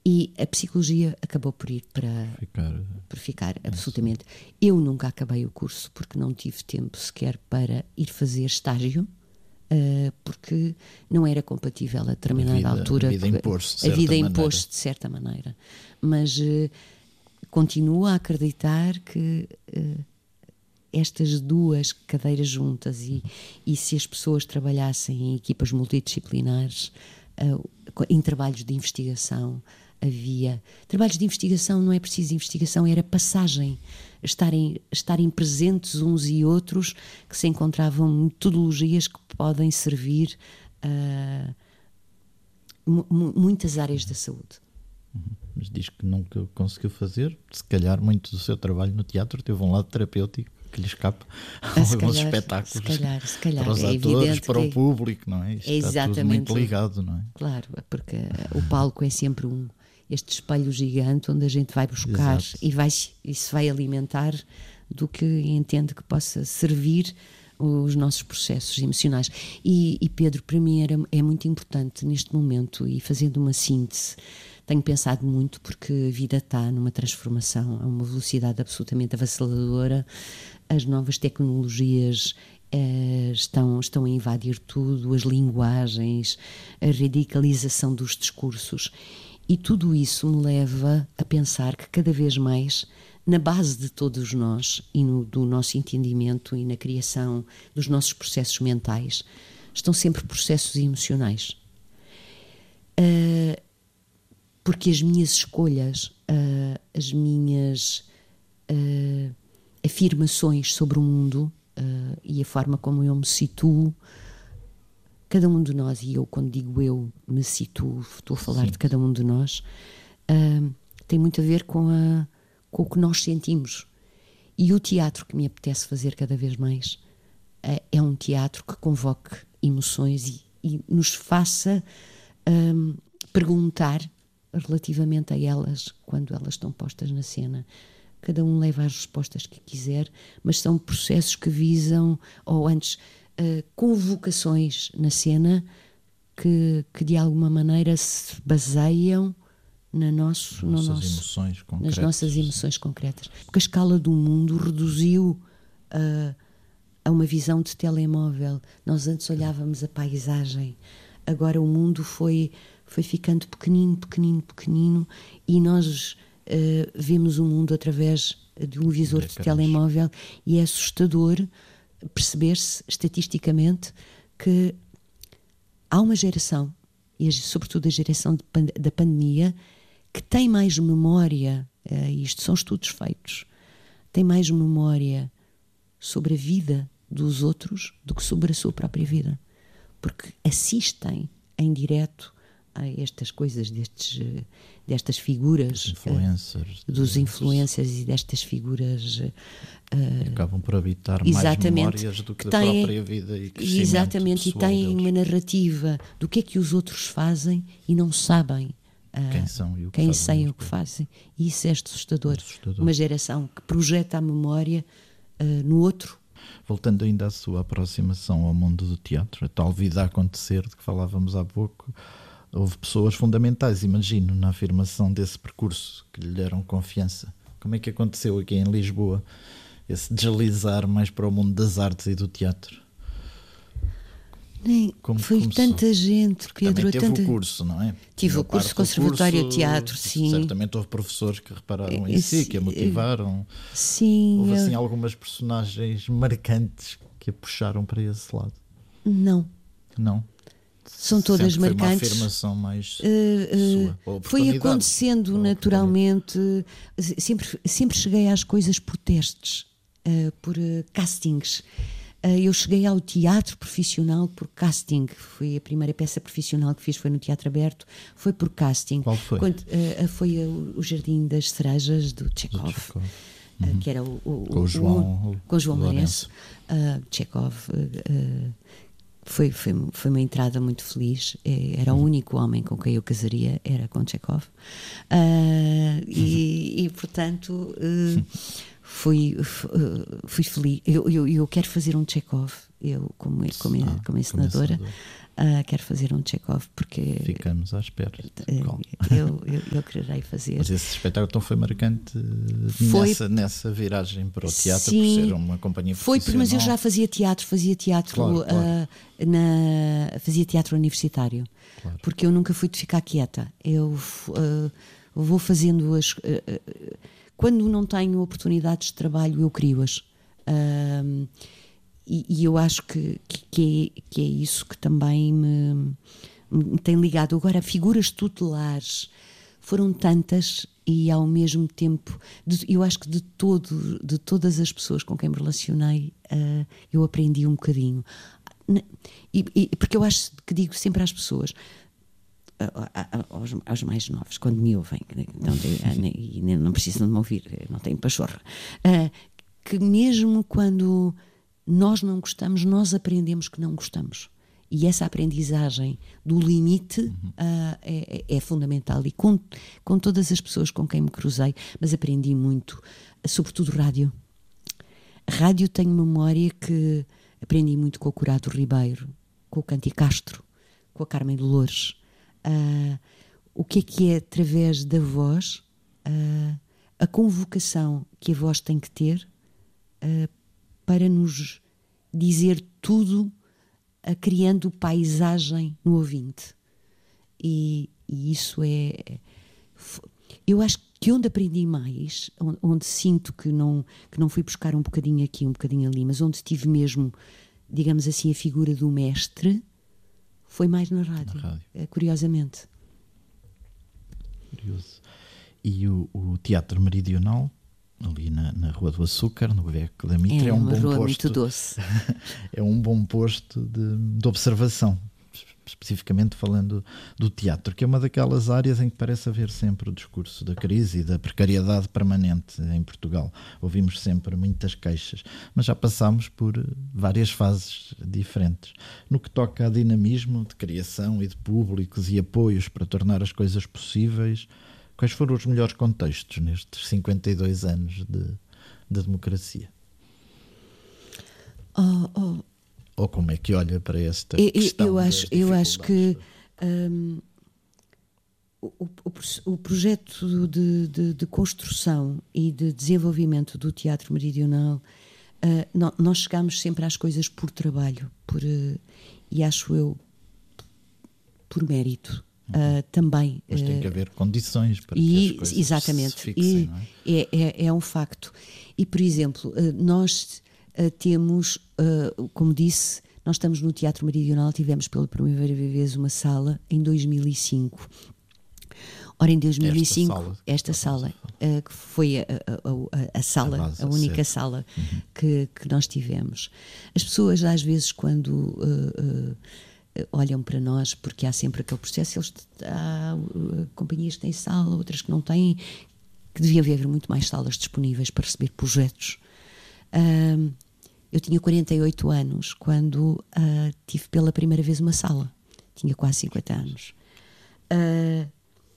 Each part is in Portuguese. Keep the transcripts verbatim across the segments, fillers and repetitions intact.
E a psicologia acabou por ir para ficar, por ficar absolutamente. Eu nunca acabei o curso porque não tive tempo sequer para ir fazer estágio, uh, porque não era compatível a determinada a vida, altura. A vida impôs-se de certa A vida maneira. impôs-se de certa maneira. Mas uh, continuo a acreditar que uh, estas duas cadeiras juntas e, e se as pessoas trabalhassem em equipas multidisciplinares, uh, em trabalhos de investigação, havia trabalhos de investigação, não é preciso investigação, era passagem, estarem, estarem presentes uns e outros, que se encontravam metodologias que podem servir a uh, muitas áreas da saúde. Mas diz que nunca conseguiu fazer, se calhar muito do seu trabalho no teatro teve um lado terapêutico que lhe escapa a alguns calhar, espetáculos, se calhar, se calhar. Para os é atores, para que o público, não é? Isto é está tudo muito ligado, não é? Claro, porque o palco é sempre um, este espelho gigante onde a gente vai buscar e, vai, e se vai alimentar do que entende que possa servir os nossos processos emocionais. E, e Pedro, para mim era, é muito importante neste momento, e fazendo uma síntese, tenho pensado muito porque a vida está numa transformação a uma velocidade absolutamente avassaladora. As novas tecnologias eh, estão, estão a invadir tudo, as linguagens, a radicalização dos discursos, e tudo isso me leva a pensar que cada vez mais, na base de todos nós e no, do nosso entendimento e na criação dos nossos processos mentais, estão sempre processos emocionais. Uh, porque as minhas escolhas, uh, as minhas uh, afirmações sobre o mundo uh, e a forma como eu me situo, cada um de nós, e eu quando digo eu me situo, estou a falar Sim. de cada um de nós, uh, tem muito a ver com, a, com o que nós sentimos. E o teatro que me apetece fazer cada vez mais uh, é um teatro que convoque emoções e, e nos faça uh, perguntar relativamente a elas, quando elas estão postas na cena. Cada um leva as respostas que quiser, mas são processos que visam, ou antes, uh, convocações na cena que, que de alguma maneira se baseiam na nosso, no nossas nosso, emoções concretas. nas nossas emoções concretas. Porque a escala do mundo reduziu uh, a uma visão de telemóvel. Nós antes olhávamos a paisagem, agora o mundo foi foi ficando pequenino, pequenino, pequenino, e nós uh, vemos o mundo através de um visor de, de telemóvel, e é assustador perceber-se estatisticamente que há uma geração, e sobretudo a geração de, da pandemia, que tem mais memória, uh, isto são estudos feitos, tem mais memória sobre a vida dos outros do que sobre a sua própria vida, porque assistem em direto a estas coisas, destes, destas figuras, influencers, uh, dos influencers e destas figuras uh, e acabam por habitar mais memórias do que, que da têm, própria vida e crescimento exatamente, e têm deles. Uma narrativa do que é que os outros fazem e não sabem uh, quem são e o que quem fazem, são, o que fazem. E isso é assustador. É assustador. Uma geração que projeta a memória uh, no outro. Voltando ainda à sua aproximação ao mundo do teatro, a tal vida a acontecer de que falávamos há pouco, houve pessoas fundamentais, imagino, na afirmação desse percurso, que lhe deram confiança. Como é que aconteceu aqui em Lisboa esse deslizar mais para o mundo das artes e do teatro? Nem, Como foi começou? Tanta gente, Porque Pedro. também teve tanta... o curso, não é? Tive o curso, Conservatório de Teatro, sim. Certamente houve professores que repararam em Esse, si, que a motivaram. Sim. Houve assim eu... algumas personagens marcantes que a puxaram para esse lado. Não. Não? São todas Sempre marcantes. Foi uma afirmação mais uh, uh, sua. Foi acontecendo naturalmente. Sempre, sempre cheguei às coisas por testes, uh, por uh, castings. Uh, eu cheguei ao teatro profissional por casting. Foi a primeira peça profissional que fiz, foi no Teatro Aberto. Foi por casting. Qual foi? Quando, uh, foi uh, o Jardim das Cerejas do Chekhov. Do Chekhov. Uh, uhum. Que era o, o, com o João, o, com o João Lourenço. Uh, Chekhov. Uh, Foi, foi, foi uma entrada muito feliz. Era o único homem com quem eu casaria, era com Chekhov. Uh, e, e, portanto, uh, fui, uh, fui feliz. Eu, eu, eu quero fazer um Chekhov, eu, como, como, ah, como encenadora. Uh, quero fazer um Chekhov porque ficamos à espera. Uh, eu, eu, eu quererei fazer. Mas esse espetáculo então foi marcante foi, nessa, nessa viragem para o teatro, sim, por ser uma companhia foi, profissional. Mas eu já fazia teatro, fazia teatro, claro, uh, claro. Na, fazia teatro universitário, claro. Porque eu nunca fui de ficar quieta. Eu uh, vou fazendo as. Uh, uh, quando não tenho oportunidades de trabalho, eu crio-as. Uh, E, e eu acho que, que, é, que é isso que também me, me tem ligado. Agora, figuras tutelares foram tantas e ao mesmo tempo, de, eu acho que de, todo, de todas as pessoas com quem me relacionei, uh, eu aprendi um bocadinho. E, e, porque eu acho que digo sempre às pessoas, aos, aos mais novos, quando me ouvem, não, tem, não, não precisam de me ouvir, não têm pachorra, uh, que mesmo quando nós não gostamos, nós aprendemos que não gostamos. E essa aprendizagem do limite uhum. uh, é, é fundamental. E com, com todas as pessoas com quem me cruzei, mas aprendi muito, sobretudo rádio. Rádio tenho memória que aprendi muito com o Curado Ribeiro, com o Canti Castro, com a Carmen Dolores. Uh, o que é que é, através da voz, uh, a convocação que a voz tem que ter uh, para nos dizer tudo, uh, criando paisagem no ouvinte. E, e isso é... Eu acho que onde aprendi mais, onde, onde sinto que não, que não fui buscar um bocadinho aqui, um bocadinho ali, mas onde tive mesmo, digamos assim, a figura do mestre, foi mais na rádio, na rádio. Uh, curiosamente. Curioso. E o, o Teatro Meridional, ali na, na Rua do Açúcar, no Beco da Mitra, é, é um uma bom rua posto, muito doce. É um bom posto de, de observação, especificamente falando do teatro, que é uma daquelas áreas em que parece haver sempre o discurso da crise e da precariedade permanente em Portugal. Ouvimos sempre muitas queixas, mas já passámos por várias fases diferentes. No que toca a dinamismo de criação e de públicos e apoios para tornar as coisas possíveis, quais foram os melhores contextos nestes cinquenta e dois anos de, de democracia? Oh, oh. Ou como é que olha para esta eu, questão? Eu acho, eu acho que um, o, o, o projeto de, de, de construção e de desenvolvimento do Teatro Meridional, uh, não, nós chegamos sempre às coisas por trabalho, por, uh, e acho eu, por mérito. Uh, também. Mas tem que haver condições para e, que as coisas exatamente, se fixem, e não é? É, é, é um facto. E, por exemplo, uh, nós uh, temos, uh, como disse, nós estamos no Teatro Meridional, tivemos pela primeira vez uma sala em dois mil e cinco. Ora, em dois mil e cinco, esta sala, esta sala uh, que foi a, a, a, a sala, a, base, a única a sala uhum. que, que nós tivemos. As pessoas, às vezes, quando... Uh, uh, olham para nós, porque há sempre aquele processo, eles, há uh, companhias que têm sala, outras que não têm, que devia haver muito mais salas disponíveis para receber projetos. Uh, eu tinha quarenta e oito anos quando uh, tive pela primeira vez uma sala, tinha quase cinquenta anos. Uh,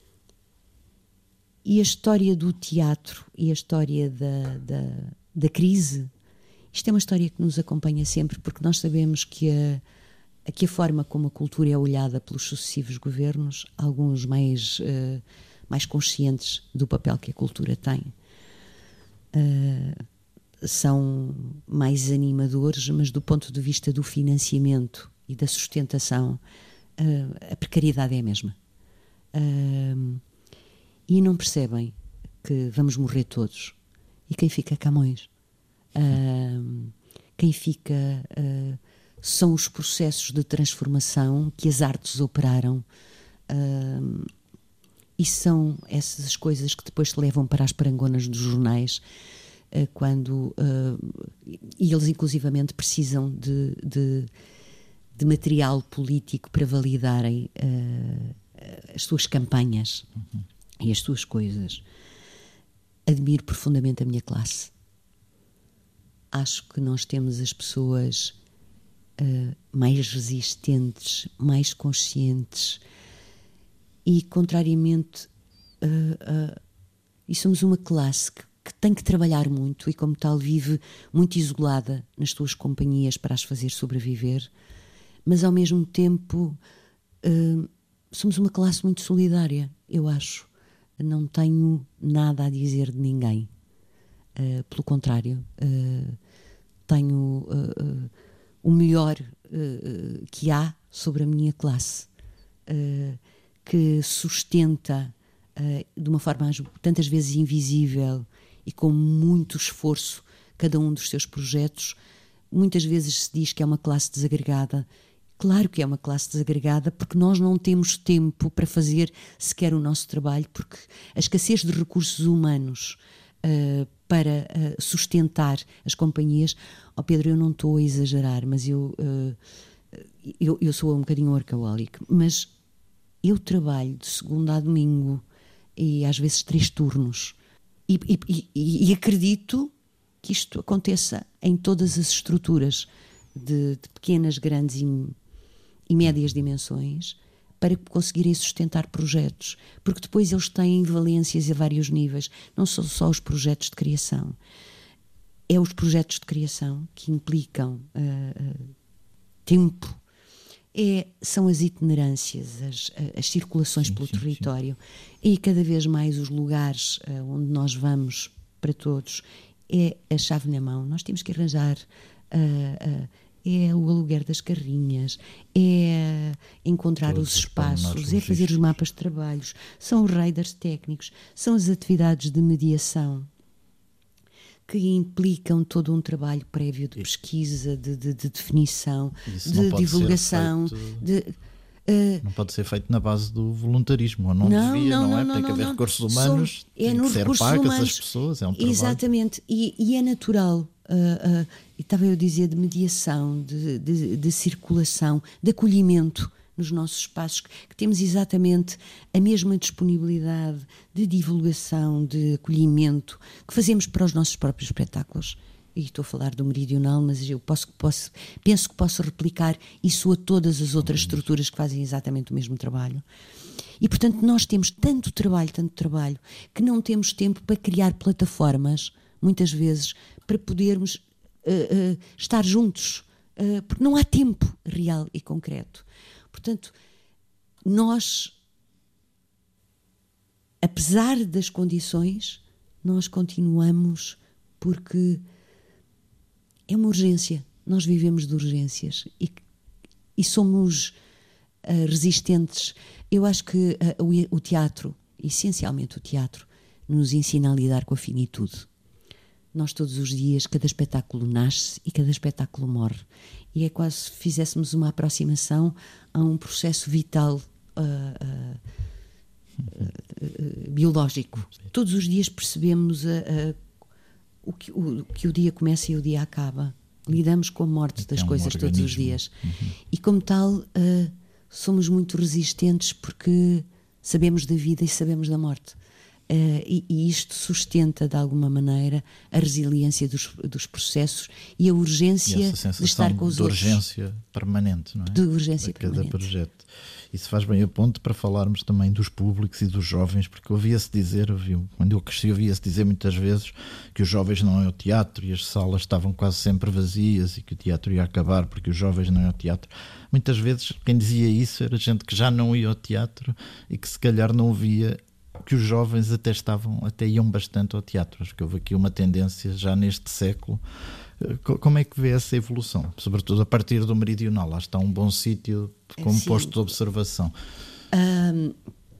e a história do teatro e a história da, da, da crise, isto é uma história que nos acompanha sempre, porque nós sabemos que a que a forma como a cultura é olhada pelos sucessivos governos, alguns mais, uh, mais conscientes do papel que a cultura tem, uh, são mais animadores, mas do ponto de vista do financiamento e da sustentação, uh, a precariedade é a mesma. Uh, e não percebem que vamos morrer todos. E quem fica, Camões. Uh, quem fica... Uh, são os processos de transformação que as artes operaram, uh, e são essas coisas que depois se levam para as parangonas dos jornais, uh, quando uh, e eles inclusivamente precisam de, de, de material político para validarem uh, as suas campanhas uhum. e as suas coisas. Admiro profundamente a minha classe. Acho que nós temos as pessoas Uh, mais resistentes, mais conscientes e, contrariamente, uh, uh, e somos uma classe que, que tem que trabalhar muito e, como tal, vive muito isolada nas suas companhias para as fazer sobreviver, mas ao mesmo tempo uh, somos uma classe muito solidária, eu acho. Não tenho nada a dizer de ninguém. Uh, pelo contrário, uh, tenho uh, uh, o melhor uh, que há sobre a minha classe, uh, que sustenta uh, de uma forma tantas vezes invisível e com muito esforço cada um dos seus projetos. Muitas vezes se diz que é uma classe desagregada. Claro que é uma classe desagregada, porque nós não temos tempo para fazer sequer o nosso trabalho, porque a escassez de recursos humanos uh, para uh, sustentar as companhias... Oh Pedro, eu não estou a exagerar, mas eu, uh, eu, eu sou um bocadinho workaholic, mas eu trabalho de segunda a domingo e às vezes três turnos. E, e, e, e acredito que isto aconteça em todas as estruturas de, de pequenas, grandes e, e médias dimensões, para conseguirem sustentar projetos, porque depois eles têm valências a vários níveis, não são só os projetos de criação, é os projetos de criação que implicam uh, uh, tempo, é, são as itinerâncias, as, as circulações sim, pelo sim, território sim. E cada vez mais os lugares uh, onde nós vamos para todos. É a chave na mão, nós temos que arranjar, uh, uh, é o aluguer das carrinhas, é encontrar Todos os espaços, é fazer os mapas de trabalhos, são os riders técnicos, são as atividades de mediação que implicam todo um trabalho prévio de pesquisa, de, de, de definição, Isso de divulgação, de... Uh, não pode ser feito na base do voluntarismo, ou não, não devia, não, não, não é? Não, tem não, que haver não. recursos humanos, São, é tem que ser pagas humanos, as pessoas, é um trabalho. Exatamente, e, e é natural. Uh, uh, e estava eu a dizer de mediação, de, de, de circulação, de acolhimento nos nossos espaços, que temos exatamente a mesma disponibilidade de divulgação, de acolhimento, que fazemos para os nossos próprios espetáculos. E estou a falar do Meridional, mas eu posso, posso, penso que posso replicar isso a todas as outras estruturas que fazem exatamente o mesmo trabalho. E, portanto, nós temos tanto trabalho, tanto trabalho, que não temos tempo para criar plataformas, muitas vezes, para podermos uh, uh, estar juntos, uh, porque não há tempo real e concreto. Portanto, nós, apesar das condições, nós continuamos porque... é uma urgência, nós vivemos de urgências e, e somos uh, resistentes. Eu acho que uh, o, o teatro, essencialmente o teatro, nos ensina a lidar com a finitude. Nós todos os dias, cada espetáculo nasce e cada espetáculo morre. E é quase se fizéssemos uma aproximação a um processo vital uh, uh, uh, uh, biológico. Todos os dias percebemos a, a O que, o, que o dia começa e o dia acaba. Lidamos com a morte das é um coisas organismo. Todos os dias. Uhum. E como tal, uh, somos muito resistentes porque sabemos da vida e sabemos da morte. Uh, e, e isto sustenta, de alguma maneira, a resiliência dos, dos processos e a urgência e essa de estar com os de outros. De urgência permanente, não é? De urgência a cada permanente. Projeto. Isso faz bem a ponto para falarmos também dos públicos e dos jovens, porque ouvia-se dizer, ouvi, quando eu cresci, ouvia-se dizer muitas vezes que os jovens não iam ao teatro e as salas estavam quase sempre vazias e que o teatro ia acabar porque os jovens não iam ao teatro. Muitas vezes quem dizia isso era gente que já não ia ao teatro e que se calhar não via que os jovens até estavam, até iam bastante ao teatro. Acho que houve aqui uma tendência já neste século. Como é que vê essa evolução? Sobretudo a partir do Meridional, lá está um bom sítio como Sim. posto de observação. Um,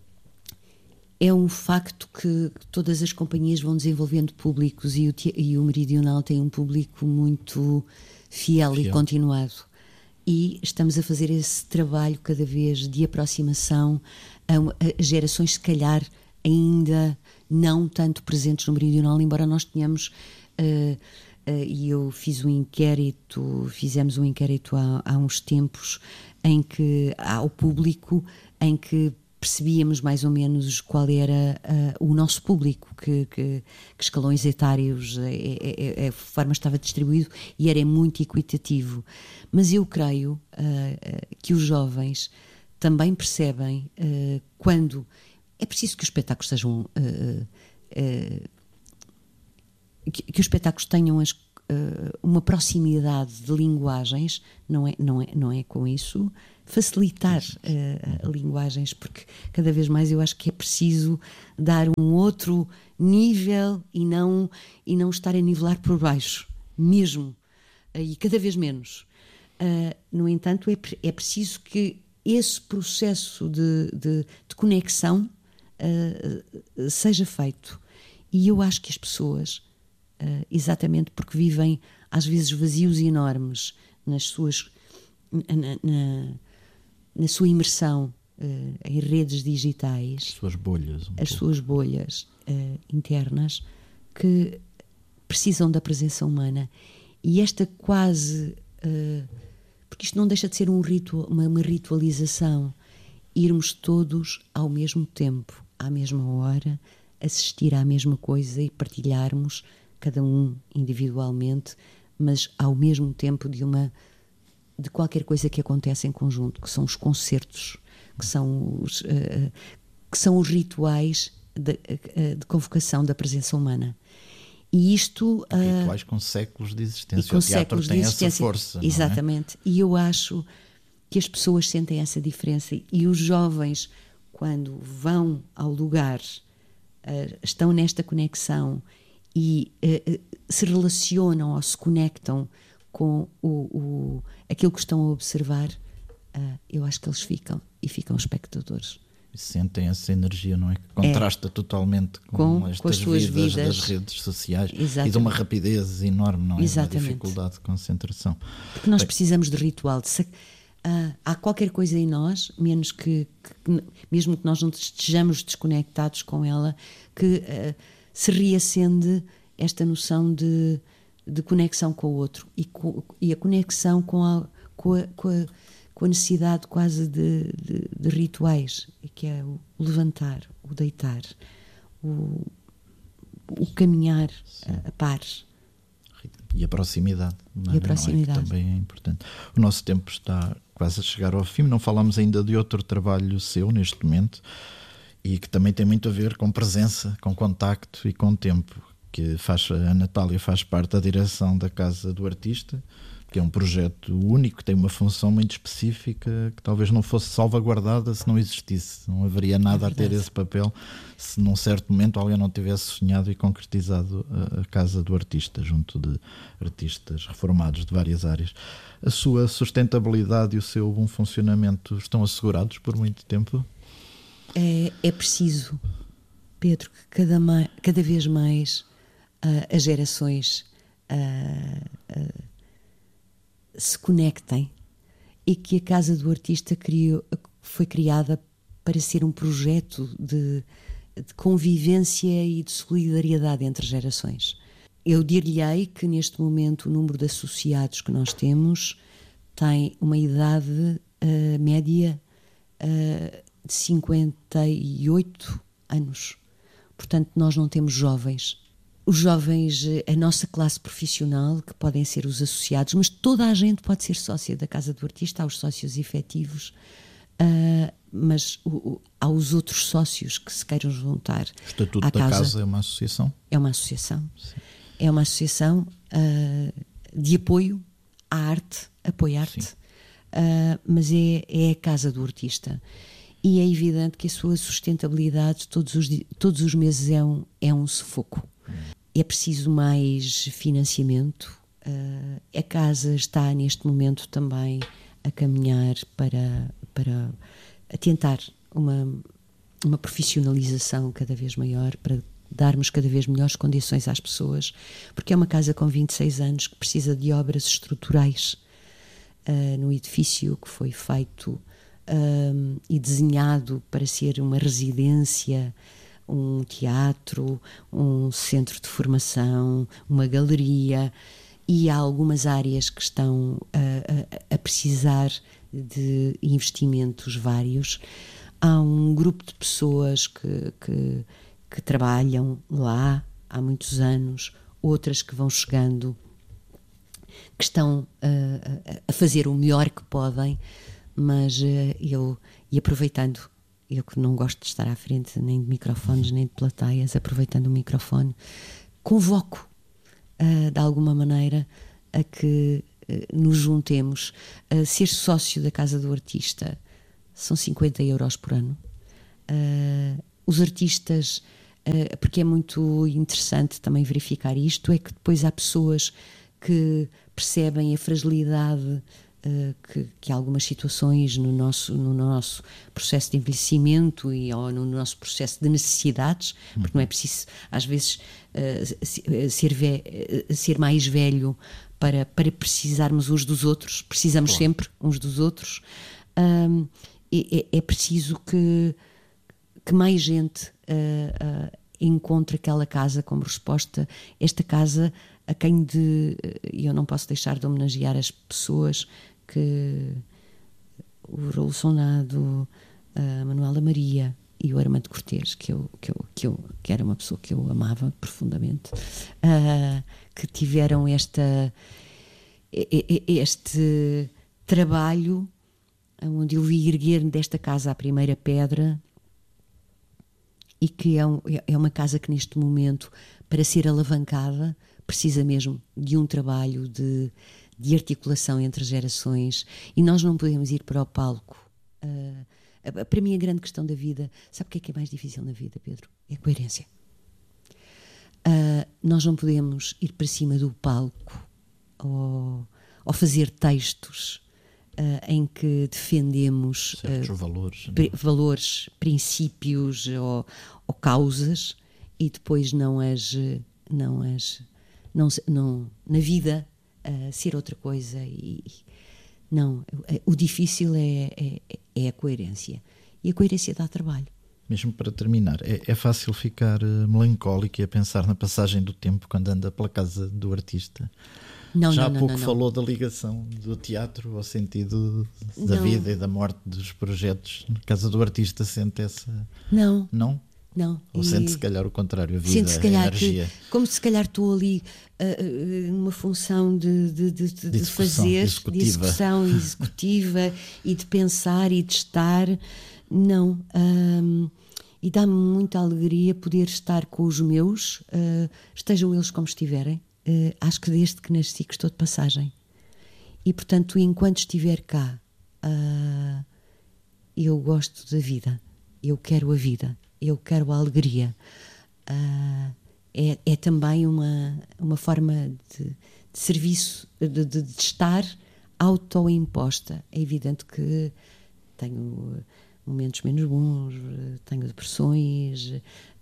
é um facto que todas as companhias vão desenvolvendo públicos e o, e o Meridional tem um público muito fiel, fiel e continuado. E estamos a fazer esse trabalho cada vez de aproximação a, a gerações, se calhar, ainda não tanto presentes no Meridional, embora nós tenhamos... Uh, Uh, e eu fiz um inquérito, fizemos um inquérito há, há uns tempos em que, ao público, em que percebíamos mais ou menos qual era uh, o nosso público, que, que, que escalões etários, a, a, a forma estava distribuído e era muito equitativo. Mas eu creio uh, que os jovens também percebem uh, quando é preciso que os espetáculos sejam... Uh, uh, Que, que os espetáculos tenham as, uh, uma proximidade de linguagens, não é, não é, não é com isso facilitar uh, linguagens, porque cada vez mais eu acho que é preciso dar um outro nível e não, e não estar a nivelar por baixo, mesmo, uh, e cada vez menos. Uh, no entanto, é, é preciso que esse processo de, de, de conexão uh, seja feito. E eu acho que as pessoas, uh, exatamente porque vivem às vezes vazios enormes nas suas, na, na, na sua imersão uh, em redes digitais, as suas bolhas, um as pouco. suas bolhas uh, internas, que precisam da presença humana. E esta quase... Uh, porque isto não deixa de ser um ritual, uma, uma ritualização, irmos todos ao mesmo tempo, à mesma hora, assistir à mesma coisa e partilharmos, cada um individualmente, mas ao mesmo tempo de uma de qualquer coisa que acontece em conjunto, que são os concertos, que são os, uh, que são os rituais de, uh, de convocação da presença humana. E isto... Uh, rituais com séculos de existência. E com o teatro séculos tem de existência. Essa força. Exatamente. Não é? E eu acho que as pessoas sentem essa diferença. E os jovens, quando vão ao lugar, uh, estão nesta conexão e uh, se relacionam ou se conectam com o, o, aquilo que estão a observar, uh, eu acho que eles ficam e ficam espectadores. E sentem essa energia, não é? Que contrasta é. totalmente com, com estas com as suas vidas, vidas das redes sociais. Exatamente. E de uma rapidez enorme, não é? Exatamente. Uma dificuldade de concentração. Porque nós Bem, precisamos de ritual. De, uh, há qualquer coisa em nós, menos que, que mesmo que nós não estejamos desconectados com ela, que uh, se reacende esta noção de, de conexão com o outro e, com, e a conexão com a, com a, com a com a necessidade quase de, de, de rituais, que é o levantar, o deitar, o, o caminhar a, a pares. E a proximidade. E a proximidade. Não é? Que também é importante. O nosso tempo está quase a chegar ao fim. Não falámos ainda de outro trabalho seu neste momento e que também tem muito a ver com presença, com contacto e com tempo, que faz, a Natália faz parte da direção da Casa do Artista, que é um projeto único, que tem uma função muito específica, que talvez não fosse salvaguardada se não existisse. Não haveria nada é a ter esse papel se num certo momento alguém não tivesse sonhado e concretizado a, a Casa do Artista, junto de artistas reformados de várias áreas. A sua sustentabilidade e o seu bom funcionamento estão assegurados por muito tempo? É, é preciso, Pedro, que cada, ma- cada vez mais uh, as gerações... Uh, uh, se conectem e que a Casa do Artista criou, foi criada para ser um projeto de, de convivência e de solidariedade entre gerações. Eu dir-lhe-ei que neste momento o número de associados que nós temos tem uma idade uh, média uh, de cinquenta e oito anos. Portanto, nós não temos jovens. Os jovens, a nossa classe profissional, que podem ser os associados, mas toda a gente pode ser sócia da Casa do Artista, há os sócios efetivos, uh, mas o, o, há os outros sócios que se queiram juntar. O Estatuto à da casa. Casa é uma associação? É uma associação. Sim. É uma associação uh, de apoio à arte, apoio-arte, uh, mas é, é a Casa do Artista. E é evidente que a sua sustentabilidade todos os, todos os meses é um, é um sufoco. É preciso mais financiamento. Uh, a Casa está neste momento também a caminhar para, para a tentar uma, uma profissionalização cada vez maior, para darmos cada vez melhores condições às pessoas, porque é uma casa com vinte e seis anos que precisa de obras estruturais uh, no edifício que foi feito um, e desenhado para ser uma residência, um teatro, um centro de formação, uma galeria, e há algumas áreas que estão a, a, a precisar de investimentos vários. Há um grupo de pessoas que, que, que trabalham lá há muitos anos, outras que vão chegando, que estão a, a fazer o melhor que podem, mas eu, e aproveitando, eu que não gosto de estar à frente nem de microfones nem de plateias, aproveitando o microfone, convoco uh, de alguma maneira, a que uh, nos juntemos. Uh, ser sócio da Casa do Artista são cinquenta euros por ano. Uh, os artistas, uh, porque é muito interessante também verificar isto, é que depois há pessoas que percebem a fragilidade Uh, que, que algumas situações no nosso, no nosso processo de envelhecimento e ou no nosso processo de necessidades, porque não é preciso às vezes uh, ser, ve- ser mais velho para, para precisarmos uns dos outros, precisamos claro. Sempre uns dos outros. Um, é, é preciso que, que mais gente uh, uh, encontre aquela casa como resposta, esta casa a quem de, eu não posso deixar de homenagear as pessoas que o Raul Sonado, a Manuela Maria e o Armando Cortês, que eu, que, eu, que, eu, que era uma pessoa que eu amava profundamente, uh, que tiveram esta, este trabalho onde eu vi erguer desta casa a primeira pedra, e que é, um, é uma casa que neste momento, para ser alavancada, precisa mesmo de um trabalho de, de articulação entre gerações, e nós não podemos ir para o palco. Uh, para mim a grande questão da vida, sabe o que é que é mais difícil na vida, Pedro? É a coerência. Uh, nós não podemos ir para cima do palco ou, ou fazer textos uh, em que defendemos certos uh, valores, pri- valores, princípios ou, ou causas, e depois não as... Não as Não, não, na vida uh, ser outra coisa. E, não, o difícil é, é, é a coerência, e a coerência dá trabalho. Mesmo para terminar, é, é fácil ficar uh, melancólico e a pensar na passagem do tempo quando anda pela casa do artista. Não, Já não, há não, pouco não, não. falou da ligação do teatro ao sentido da não. vida e da morte dos projetos. Na casa do artista sente essa... Não. Não? Não. Ou e sente se calhar o contrário, a vida, sente se a calhar energia. Que, como se calhar estou ali uh, uh, numa função de, de, de, de, de fazer, executiva. de execução executiva e de pensar e de estar. Não. Um, e dá-me muita alegria poder estar com os meus, uh, estejam eles como estiverem. Uh, acho que desde que nasci que estou de passagem. E portanto, enquanto estiver cá, uh, eu gosto da vida, eu quero a vida. Eu quero a alegria. Uh, é, é também uma, uma forma de, de serviço, de, de, de estar autoimposta. É evidente que tenho momentos menos bons, tenho depressões,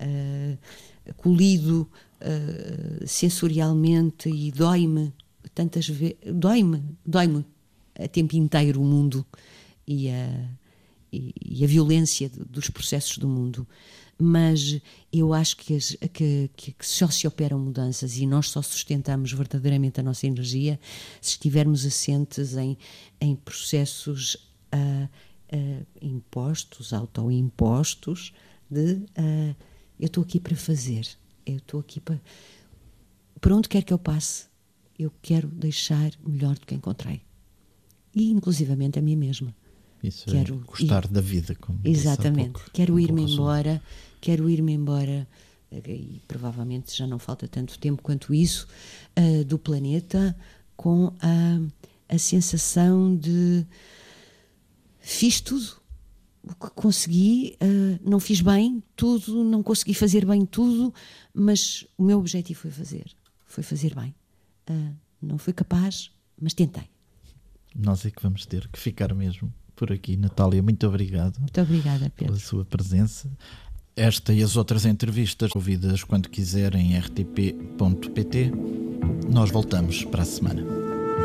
uh, colido uh, sensorialmente, e dói-me tantas vezes, dói-me, dói-me a tempo inteiro o mundo e a E, e a violência dos processos do mundo, mas eu acho que, as, que, que, que só se operam mudanças, e nós só sustentamos verdadeiramente a nossa energia se estivermos assentes em, em processos uh, uh, impostos, autoimpostos, de uh, eu estou aqui para fazer, eu estou aqui para... Para onde quer que eu passe, eu quero deixar melhor do que encontrei, e inclusivamente a mim mesma. Isso quero é gostar ir, da vida, como exatamente, pouco, quero ir-me embora, quero ir-me embora, e provavelmente já não falta tanto tempo quanto isso, uh, do planeta, com a, a sensação de fiz tudo o que consegui, uh, não fiz bem tudo, não consegui fazer bem tudo, mas o meu objetivo foi fazer, foi fazer bem. Uh, não fui capaz, mas tentei. Nós é que vamos ter que ficar mesmo por aqui. Natália, muito obrigado. Muito obrigada, Pedro, pela sua presença. Esta e as outras entrevistas ouvidas quando quiserem em r t p ponto p t. Nós voltamos para a semana.